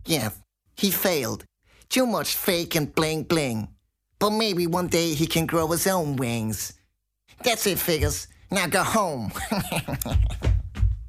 Yeah, he failed. Too much fake and bling bling. But maybe one day he can grow his own wings. That's it, figures. Now go home.